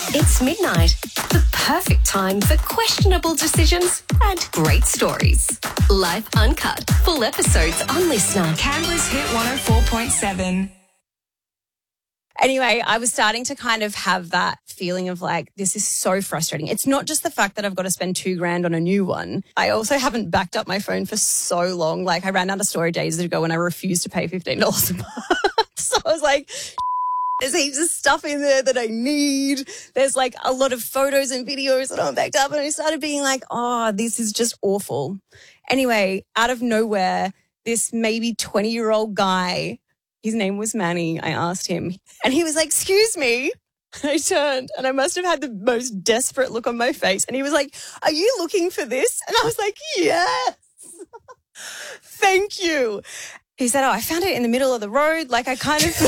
It's midnight, the perfect time for questionable decisions and great stories. Life Uncut, full episodes on Listener. Canberra's Hit 104.7. Anyway, I was starting to kind of have that feeling of like, this is so frustrating. It's not just the fact that I've got to spend $2,000 on a new one. I also haven't backed up my phone for so long. Like, I ran out of storage ages ago and I refused to pay $15 a month. So I was like, there's heaps of stuff in there that I need. There's like a lot of photos and videos that aren't backed up. And I started being like, oh, this is just awful. Anyway, out of nowhere, this maybe 20-year-old guy, his name was Manny, I asked him, and he was like, excuse me. And I turned and I must have had the most desperate look on my face. And he was like, are you looking for this? And I was like, yes. Thank you. He said, oh, I found it in the middle of the road. Like, I kind of...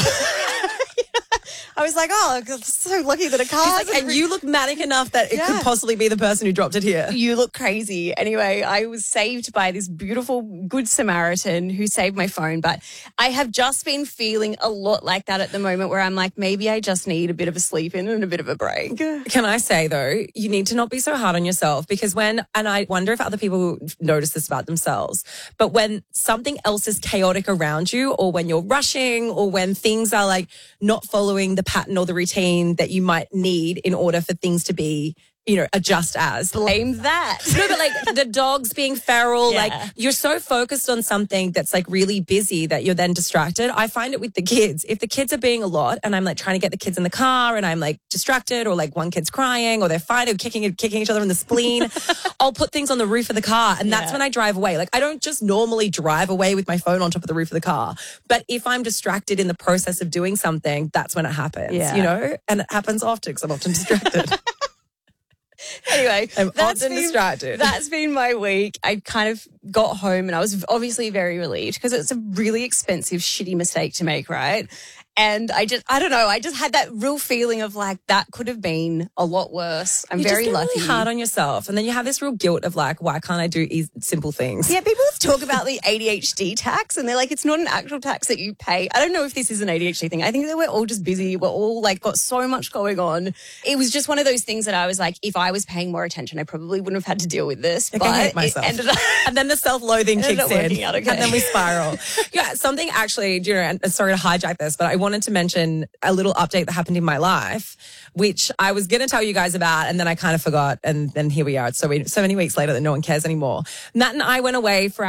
I was like, oh, I'm so lucky that a car... And you look manic enough that it could possibly be the person who dropped it here. You look crazy. Anyway, I was saved by this beautiful Good Samaritan who saved my phone. But I have just been feeling a lot like that at the moment where I'm like, maybe I just need a bit of a sleep in and a bit of a break. Can I say, though, you need to not be so hard on yourself because and I wonder if other people notice this about themselves, but when something else is chaotic around you or when you're rushing or when things are like not following the pattern or the routine that you might need in order for things to be, adjust as. Blame that. No, but like the dogs being feral, like you're so focused on something that's like really busy that you're then distracted. I find it with the kids. If the kids are being a lot and I'm like trying to get the kids in the car and I'm like distracted or like one kid's crying or they're fighting, kicking each other in the spleen, I'll put things on the roof of the car and that's when I drive away. Like I don't just normally drive away with my phone on top of the roof of the car. But if I'm distracted in the process of doing something, that's when it happens, And it happens often because I'm often distracted. Anyway, I'm often distracted. That's been my week. I kind of got home and I was obviously very relieved because it's a really expensive, shitty mistake to make, right? And I just had that real feeling of like, that could have been a lot worse. I'm very lucky. Really hard on yourself. And then you have this real guilt of like, why can't I do simple things? Yeah, people talk about the ADHD tax and they're like, it's not an actual tax that you pay. I don't know if this is an ADHD thing. I think that we're all just busy. We're all like got so much going on. It was just one of those things that I was like, if I was paying more attention, I probably wouldn't have had to deal with this. But I hate myself. And then the self-loathing kicks in. Out, okay. And then we spiral. Something actually, and sorry to hijack this, but I wanted to mention a little update that happened in my life, which I was going to tell you guys about, and then I kind of forgot, and then here we are. It's so many weeks later that no one cares anymore. Matt and I went away for